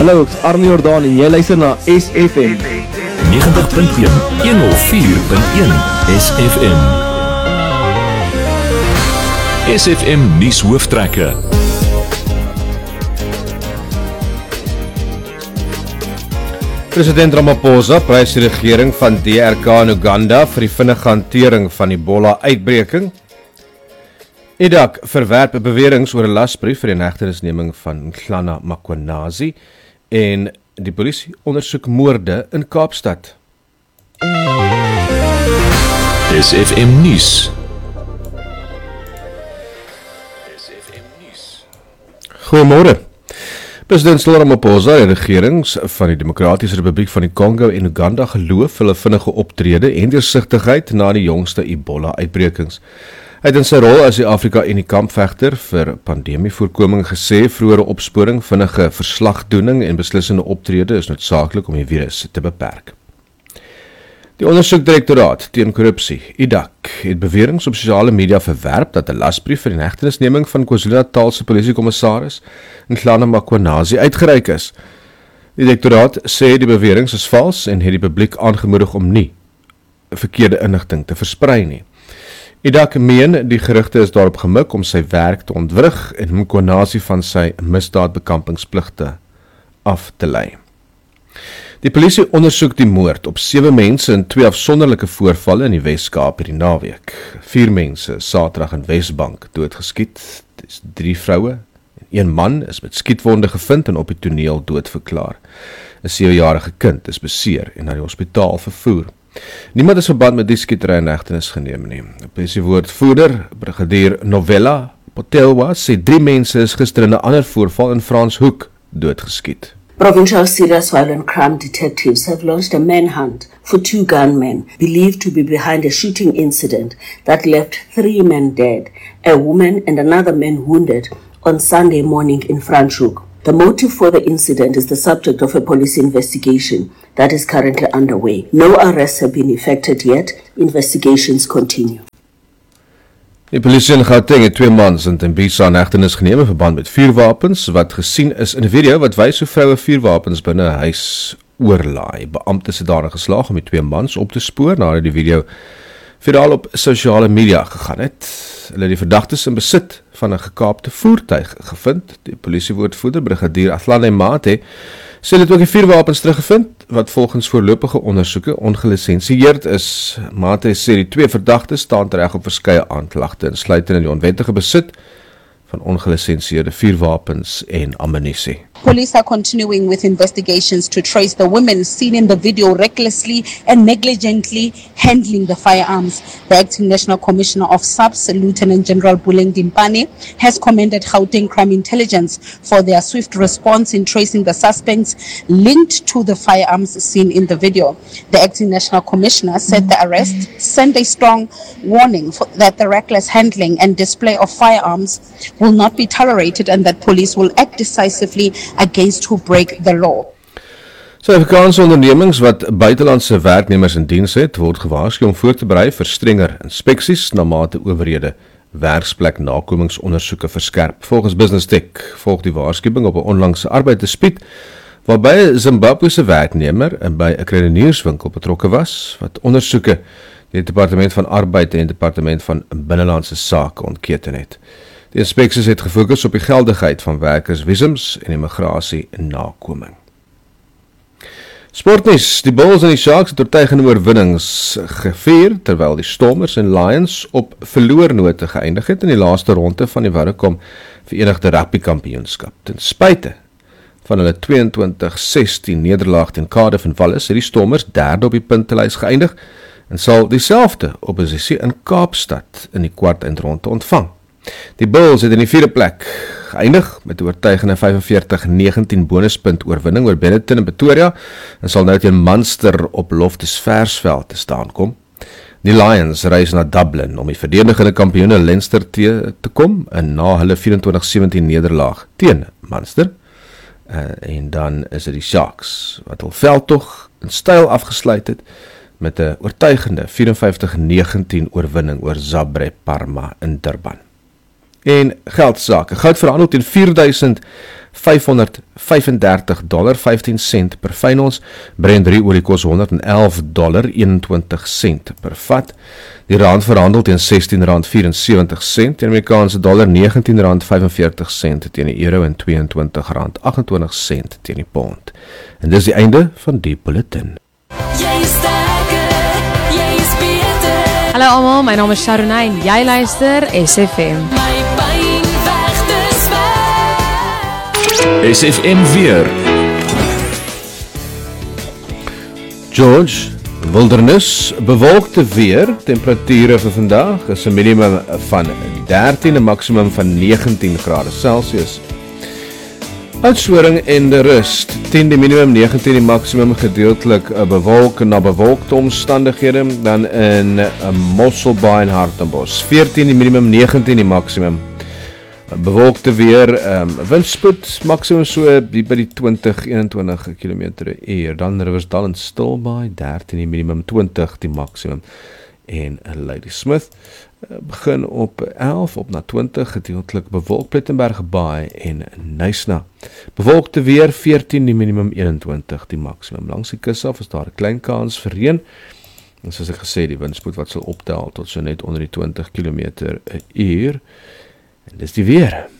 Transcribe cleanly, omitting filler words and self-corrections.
Hallo, ek is Arnie Jordaan en jy luister na SFM 90.1 104.1 SFM. SFM nuus hooftrekke. President Ramaphosa prys die regering van DRK in Uganda vir die vinnige hantering van Ebola-uitbreking. IDAC verwerp beweringe oor 'n lasbrief vir die inhegtenisneming van Nhlana Makwanasi en die polisie ondersoek moorde in Kaapstad. SFM nuus. Goeiemôre. President Cyril Ramaphosa en regerings van die Demokratiese Republiek van die Kongo en Uganda geloof hulle vinnige optrede en deursigtigheid na die jongste Ebola-uitbrekings. Hy het in sy rol as die Afrika-Unie kampvegter vir pandemievoorkoming gesê vroeëre opsporing, vinnige verslagdoening en beslissende optrede is noodsaaklik om die virus te beperk. Die ondersoekdirektoraat teen korrupsie, IDAC, het beweringe op sosiale media verwerp dat 'n lasbrief vir die inhegtenisneming van KwaZulu-Natal se polisiekommissaris Nhlana Makwanasi uitgereik is. Die direktoraat sê die beweringe is vals en het die publiek aangemoedig om nie verkeerde inligting te versprei nie. IDAC meen die gerugte is daarop gemik om sy werk te ontwrig en Makwanasi van sy misdaadbekampingspligte af te lei. Die polisie ondersoek die moord op 7 mense in 2 afsonderlike voorvalle in die Wes-Kaap hierdie naweek. 4 mense Saterdag in Wesbank doodgeskiet. Dis 3 vroue en 1 man is met skietwonde gevind en op die toneel doodverklaar. 'n 7-jarige kind is beseer en na die hospitaal vervoer. Niemand is verband met die skietery in hegtenis geneem nie. Die polisiewoordvoerder, Brigadier Novella Potelwa, sê 3 mense is gister in 'n ander voorval in Franshoek doodgeskiet. Provincial Serious Violent Crime Detectives have launched a manhunt for 2 gunmen believed to be behind a shooting incident that left 3 men dead, a woman and another man wounded on Sunday morning in Franschhoek. The motive for the incident is the subject of a police investigation that is currently underway. No arrests have been effected yet. Investigations continue. Die polisie in Gauteng het 2 mans in Tembisa in hegtenis geneem in verband met vuurwapens wat gesien is in 'n video wat wys hoe vroue vuurwapens binne 'n huis oorlaai. Beamptes het daarin geslaag om die 2 mans op te spoor nadat die video viraal op sosiale media gegaan het. Hulle het die verdagtes in besit van 'n gekaapte voertuig gevind. Die polisiewoordvoerder Brigadier Athlane Mate sê hulle het ook die vuurwapens teruggevind wat volgens voorlopige ondersoeke ongelisensieerd is. Mate sê die 2 verdagtes staan tereg op verskeie aanklagte insluitend in die onwettige besit van ongelisensieerde vuurwapens en ammunisie. Police are continuing with investigations to trace the women seen in the video recklessly and negligently handling the firearms. The acting National Commissioner of SAPS, Lieutenant General Buleng Dimpane, has commended Gauteng Crime Intelligence for their swift response in tracing the suspects linked to the firearms seen in the video. The acting National Commissioner said the arrest sent a strong warning that the reckless handling and display of firearms will not be tolerated and that police will act decisively against who break the law. Suid-Afrikaanse ondernemings wat buitelandse werknemers in diens het, word gewaarsku om voor te berei vir strenger inspeksies na mate owerhede werksplek nakomingsondersoeke verskerp. Volgens Business Tech volg die waarskuwing op 'n onlangse arbeidsdispuut waarby 'n Zimbabwese werknemer by 'n kruidenierswinkel betrokke was wat ondersoeke die Departement van Arbeid en Departement van Binnelandse Sake ontketen het. Die inspeksies het gefokus op die geldigheid van werkersvisums en immigrasie nakoming. Sportnuus, die Bulls en die Sharks het oortuigende oorwinnings gevier, terwyl die Stormers en Lions op verloornote geëindig het in die laaste ronde van die Waddekom Verenigde Rugby Kampioenskap. Ten spyte van hulle 22-16 nederlaag teen Cardiff en Wallis, het die Stormers 3de op die puntelys geëindig en sal dieselfde opposisie in Kaapstad in die kwart-eindronde ontvang. Die Bulls het in die 4de plek geëindig met 'n oortuigende 45-19 bonuspunt oorwinning oor Benetton en Pretoria en sal nou teen Munster op Loftus Versveld te staan kom. Die Lions reis na Dublin om die verdedigende kampioene Leinster te kom en na hulle 24-17 nederlaag teen Munster. En dan is dit die Sharks wat hul veldtog in styl afgesluit het met 'n oortuigende 54-19 oorwinning oor Zabrze Parma in Durban. En geldsake. Goud verhandel teen $4,535.15 per fyn ons. Brent olie kos $111.21 per vat. Die rand verhandel teen R16.74, teen Amerikaanse dollar R19.45 teen die euro en R22.28 teen die pond. En dis die einde van die bulletin. Hallo almal, my naam is Sharonay en jy luister SFM. SFM weer. George, wildernis, bewolkte weer, temperature vir vandag is 'n minimum van 13 en maksimum van 19 grade Celsius. Oudtshoorn en de Rust, 10 die minimum, 19 die maksimum, gedeeltelik bewolk na bewolkte omstandighede, dan in Mosselbaai en Hartenbos, 14 die minimum, 19 die maksimum. Bewolkte weer, windspoed, maksimum so by die 20-21 km/h, dan Riversdal en Stilbaai, 13 die minimum, 20 die maksimum, en Ladysmith begin op 11 op na 20, gedeeltelik bewolk Plettenberg Baai en Nysna. Bewolkte weer, 14 die minimum, 21 die maksimum. Langs die kus af is daar 'n klein kans vir reën, en soos ek gesê, die windspoed wat sal optel tot so net onder die 20 km/h. En dis die weer.